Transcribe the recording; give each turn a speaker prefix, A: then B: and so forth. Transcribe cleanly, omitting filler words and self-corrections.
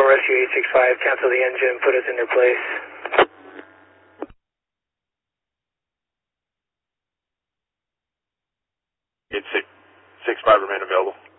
A: Rescue 865, cancel the engine, put us in their place.
B: 865 remain available.